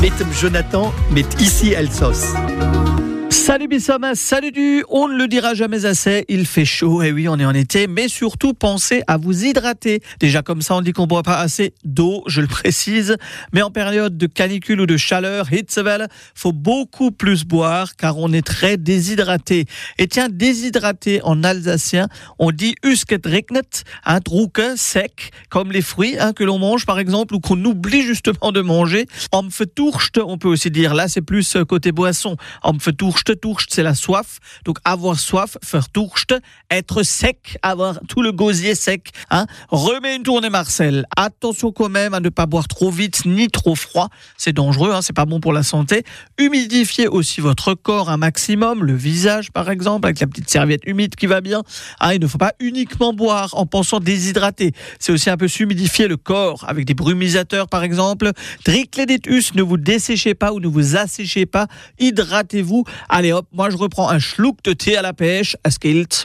Mit dem Jonathan, mit ici Elsos. Salut Bissama, salut du, on ne le dira jamais assez, il fait chaud, et oui on est en été, mais surtout pensez à vous hydrater. Déjà comme ça on dit qu'on ne boit pas assez d'eau, je le précise, mais en période de canicule ou de chaleur, Hitzewelle, faut beaucoup plus boire car on est très déshydraté. Et tiens, déshydraté en alsacien, on dit usket regnet, un truc sec, comme les fruits que l'on mange par exemple ou qu'on oublie justement de manger. Am vertourcht, on peut aussi dire, là c'est plus côté boisson, am vertourcht, c'est la soif, donc avoir soif, vertourcht, être sec, avoir tout le gosier sec. Remets une tournée Marcel. Attention quand même à ne pas boire trop vite ni trop froid, c'est dangereux, c'est pas bon pour la santé. Humidifiez aussi votre corps un maximum, le visage par exemple, avec la petite serviette humide qui va bien. Il ne faut pas uniquement boire en pensant déshydrater, c'est aussi un peu s'humidifier le corps avec des brumisateurs par exemple. Drickle dit us, ne vous desséchez pas ou ne vous asséchez pas, hydratez-vous. Allez hop, moi je reprends un schluck de thé à la pêche, es gilt.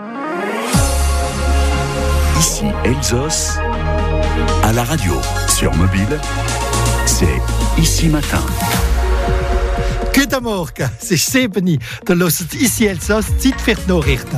Ici Elsos, à la radio, sur mobile, c'est Ici Matin. Goedemorgen, c'est Sebeni, de luistert Ici Elsos, Zeit für Nachrichten.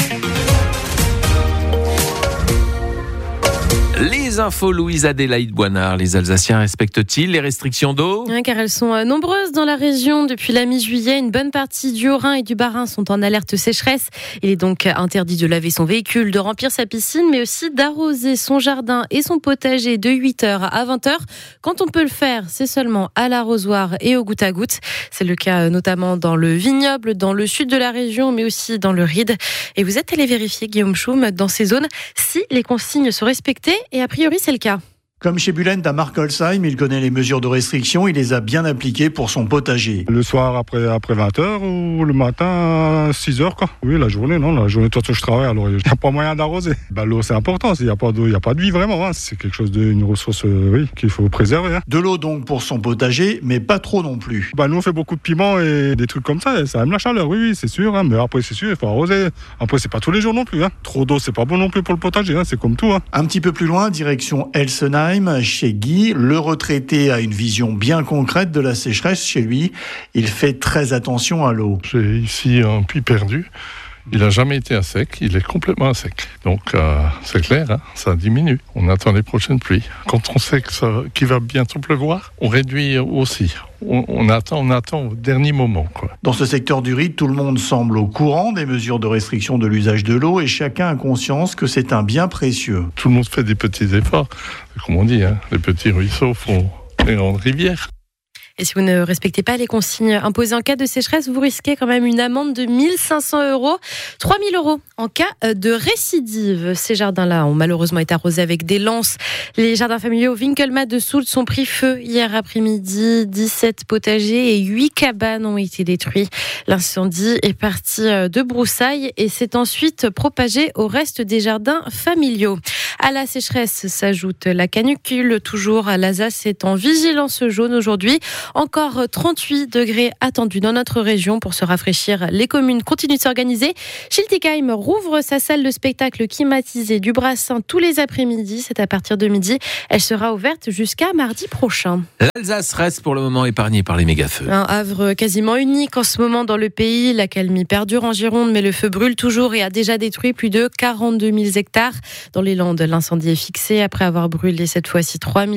Les infos, Louise Adélaïde Boinard. Les Alsaciens respectent-ils les restrictions d'eau ? Car elles sont nombreuses dans la région. Depuis la mi-juillet, une bonne partie du Haut-Rhin et du Bas-Rhin sont en alerte sécheresse. Il est donc interdit de laver son véhicule, de remplir sa piscine, mais aussi d'arroser son jardin et son potager de 8h à 20h. Quand on peut le faire, c'est seulement à l'arrosoir et au goutte à goutte. C'est le cas notamment dans le vignoble, dans le sud de la région, mais aussi dans le Ride. Et vous êtes allé vérifier, Guillaume Choum, dans ces zones, si les consignes sont respectées. Et a priori, c'est le cas. Comme chez Bulent à Markolsheim, il connaît les mesures de restriction, il les a bien appliquées pour son potager. Le soir après 20h ou le matin à 6h quoi. Oui, la journée, de toute façon je travaille, alors il n'y a pas moyen d'arroser. L'eau c'est important, s'il n'y a pas d'eau, il n'y a pas de vie vraiment. C'est quelque chose une ressource qu'il faut préserver. De l'eau donc pour son potager, mais pas trop non plus. Nous on fait beaucoup de piments et des trucs comme ça aime la chaleur, oui c'est sûr. Mais après c'est sûr, il faut arroser. Après c'est pas tous les jours non plus. Trop d'eau c'est pas bon non plus pour le potager, c'est comme tout. Un petit peu plus loin, direction Elsenheim. Chez Guy, le retraité a une vision bien concrète de la sécheresse chez lui. Il fait très attention à l'eau. J'ai ici un puits perdu. Il n'a jamais été à sec, il est complètement à sec. Donc c'est clair, ça diminue. On attend les prochaines pluies. Quand on sait qu'il va bientôt pleuvoir, on réduit aussi. On attend au dernier moment, quoi. Dans ce secteur du Ride, tout le monde semble au courant des mesures de restriction de l'usage de l'eau et chacun a conscience que c'est un bien précieux. Tout le monde fait des petits efforts. Comme on dit, les petits ruisseaux font les grandes rivières. Et si vous ne respectez pas les consignes imposées en cas de sécheresse, vous risquez quand même une amende de 1 500 €, 3 000 € en cas de récidive. Ces jardins-là ont malheureusement été arrosés avec des lances. Les jardins familiaux Winkelmat de Soult sont pris feu hier après-midi. 17 potagers et 8 cabanes ont été détruits. L'incendie est parti de broussailles et s'est ensuite propagé au reste des jardins familiaux. À la sécheresse s'ajoute la canicule. Toujours, l'Alsace est en vigilance jaune aujourd'hui. Encore 38 degrés attendus dans notre région. Pour se rafraîchir, les communes continuent de s'organiser. Schiltigheim rouvre sa salle de spectacle climatisée du Brassin tous les après-midi. C'est à partir de midi. Elle sera ouverte jusqu'à mardi prochain. L'Alsace reste pour le moment épargnée par les méga-feux. Un havre quasiment unique en ce moment dans le pays. La calmie perdure en Gironde, mais le feu brûle toujours et a déjà détruit plus de 42 000 hectares. Dans les Landes, l'incendie est fixé après avoir brûlé cette fois-ci 3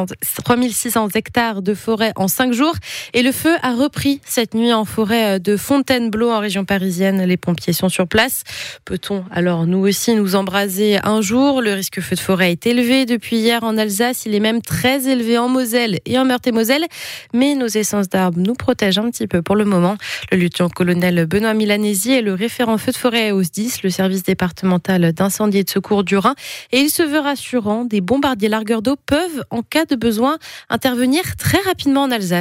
600 hectares de forêt en 5 jours. Et le feu a repris cette nuit en forêt de Fontainebleau en région parisienne. Les pompiers sont sur place. Peut-on alors nous aussi nous embraser un jour ? Le risque feu de forêt est élevé depuis hier en Alsace. Il est même très élevé en Moselle et en Meurthe-et-Moselle. Mais nos essences d'arbres nous protègent un petit peu pour le moment. Le lieutenant-colonel Benoît Milanesi est le référent feu de forêt au SDIS, le service départemental d'incendie et de secours du Rhin. Et il se veut rassurant, des bombardiers largueurs d'eau peuvent, en cas de besoin, intervenir très rapidement en Alsace.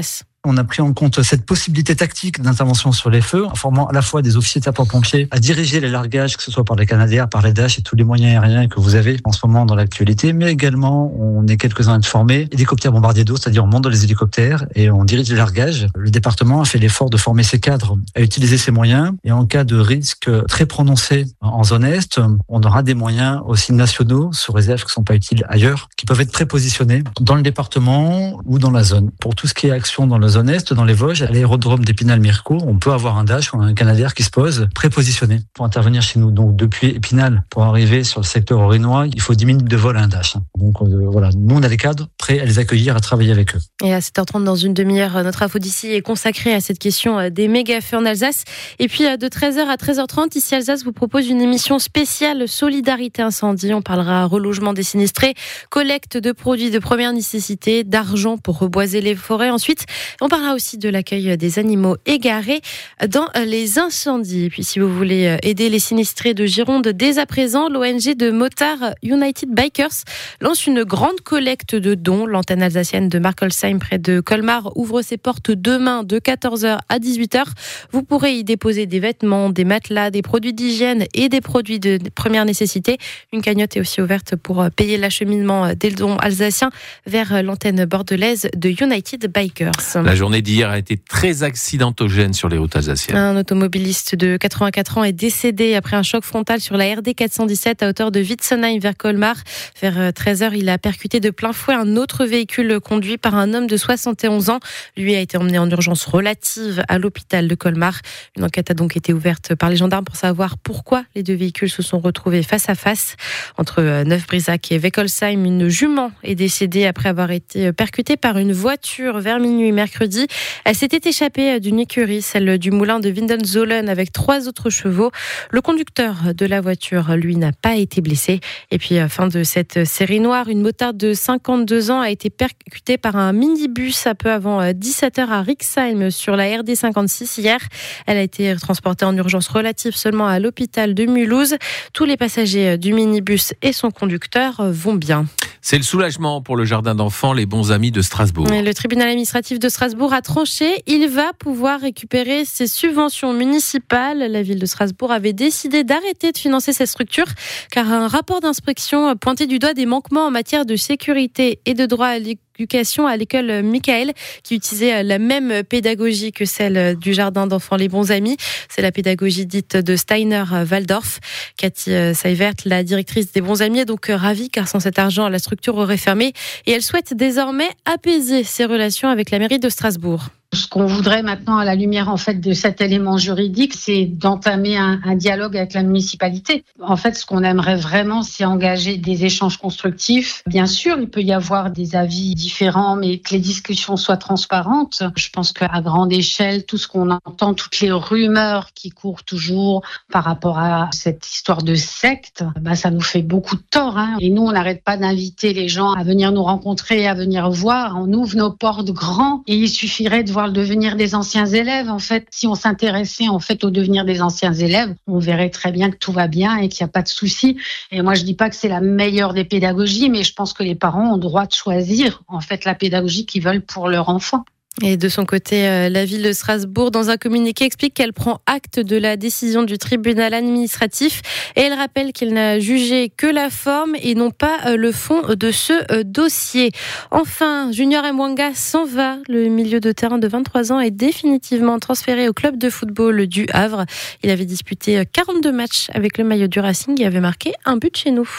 On a pris en compte cette possibilité tactique d'intervention sur les feux, en formant à la fois des officiers sapeurs-pompiers à diriger les largages, que ce soit par les Canadair, par les Dash et tous les moyens aériens que vous avez en ce moment dans l'actualité, mais également on est quelques-uns à être formés, hélicoptères bombardiers d'eau, c'est-à-dire on monte dans les hélicoptères et on dirige les largages. Le département a fait l'effort de former ses cadres à utiliser ces moyens et en cas de risque très prononcé en zone Est, on aura des moyens aussi nationaux sous réserve qui ne sont pas utiles ailleurs, qui peuvent être prépositionnés dans le département ou dans la zone. Pour tout ce qui est action dans la zone Est, dans les Vosges, à l'aérodrome d'Épinal-Mirecourt, on peut avoir un Dash ou un Canadair qui se pose prépositionné pour intervenir chez nous. Donc depuis Épinal, pour arriver sur le secteur orinois, il faut 10 minutes de vol à un Dash. Donc voilà, nous on a les cadres prêts à les accueillir, à travailler avec eux. Et à 7h30 dans une demi-heure, notre info d'ici est consacrée à cette question des méga-feux en Alsace. Et puis de 13h à 13h30, ici Alsace vous propose une émission spéciale Solidarité Incendie. On parlera relogement des sinistrés, collecte de produits de première nécessité, d'argent pour reboiser les forêts. Ensuite, on parlera aussi de l'accueil des animaux égarés dans les incendies. Et puis si vous voulez aider les sinistrés de Gironde dès à présent, l'ONG de motards United Bikers lance une grande collecte de dons. L'antenne alsacienne de Markolsheim près de Colmar ouvre ses portes demain de 14h à 18h. Vous pourrez y déposer des vêtements, des matelas, des produits d'hygiène et des produits de première nécessité. Une cagnotte est aussi ouverte pour payer l'acheminement des dons alsaciens vers l'antenne bordelaise de United Bikers. La journée d'hier a été très accidentogène sur les routes alsaciennes. Un automobiliste de 84 ans est décédé après un choc frontal sur la RD 417 à hauteur de Witzenheim vers Colmar. Vers 13h, il a percuté de plein fouet un autre véhicule conduit par un homme de 71 ans. Lui a été emmené en urgence relative à l'hôpital de Colmar. Une enquête a donc été ouverte par les gendarmes pour savoir pourquoi les deux véhicules se sont retrouvés face à face. Entre Neuf-Brisach et Weckolsheim, une jument est décédée après avoir été percutée par une voiture vers minuit mercredi. Elle s'était échappée d'une écurie, celle du moulin de Windenzolen, avec 3 autres chevaux. Le conducteur de la voiture, lui, n'a pas été blessé. Et puis, fin de cette série noire, une motarde de 52 ans a été percutée par un minibus à peu avant 17h à Rixheim sur la RD 56 hier. Elle a été transportée en urgence relative seulement à l'hôpital de Mulhouse. Tous les passagers du minibus et son conducteur vont bien. C'est le soulagement pour le jardin d'enfants Les Bons Amis de Strasbourg. Le tribunal administratif de Strasbourg a tranché. Il va pouvoir récupérer ses subventions municipales. La ville de Strasbourg avait décidé d'arrêter de financer cette structure car un rapport d'inspection pointait du doigt des manquements en matière de sécurité et de droit à l'éducation à l'école Michael, qui utilisait la même pédagogie que celle du jardin d'enfants Les Bons Amis. C'est la pédagogie dite de Steiner-Waldorf. Cathy Seivert, la directrice des Bons Amis, est donc ravie car sans cet argent, la structure aurait fermé et elle souhaite désormais apaiser ses relations avec la mairie de Strasbourg. Ce qu'on voudrait maintenant, à la lumière en fait de cet élément juridique, c'est d'entamer un dialogue avec la municipalité. En fait, ce qu'on aimerait vraiment, c'est engager des échanges constructifs. Bien sûr, il peut y avoir des avis différents, mais que les discussions soient transparentes. Je pense qu'à grande échelle, tout ce qu'on entend, toutes les rumeurs qui courent toujours par rapport à cette histoire de secte, ça nous fait beaucoup de tort. Et nous, on n'arrête pas d'inviter les gens à venir nous rencontrer, à venir voir. On ouvre nos portes grands et il suffirait de voir le devenir des anciens élèves. En fait, si on s'intéressait en fait au devenir des anciens élèves, on verrait très bien que tout va bien et qu'il n'y a pas de souci. Et moi, je dis pas que c'est la meilleure des pédagogies, mais je pense que les parents ont le droit de choisir en fait la pédagogie qu'ils veulent pour leur enfant. Et de son côté, la ville de Strasbourg, dans un communiqué, explique qu'elle prend acte de la décision du tribunal administratif et elle rappelle qu'elle n'a jugé que la forme et non pas le fond de ce dossier. Enfin, Junior Mwanga s'en va. Le milieu de terrain de 23 ans est définitivement transféré au club de football du Havre. Il avait disputé 42 matchs avec le maillot du Racing et avait marqué un but chez nous.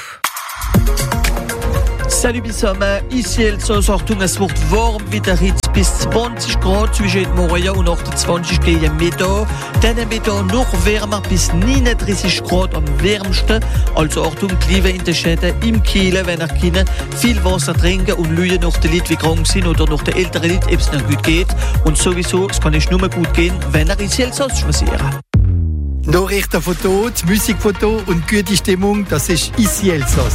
Salut Bissom, ici Elsass, Achtung, es wird warm, wieder Hitze bis 20 Grad zwischen Moria und 28 Meter. Dann Meter noch wärmer bis 39 Grad am wärmsten. Also Achtung, Klive in den Schäden im Kiel, wenn ihr Kinder viel Wasser trinken und lügen nach den Leuten, die krank sind oder nach den älteren Leuten, ob es nicht gut geht. Und sowieso, es kann nicht nur gut gehen, wenn ihr ins Elsass spazieren. Nachrichtenfoto, Musikfoto und gute Stimmung, das ist ici Elsass.